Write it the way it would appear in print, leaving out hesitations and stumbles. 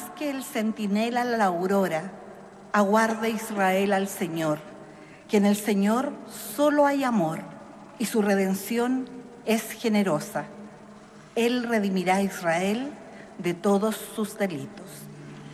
que el centinela la aurora, aguarde Israel al Señor, que en el Señor solo hay amor y su redención es generosa. Él redimirá a Israel de todos sus delitos.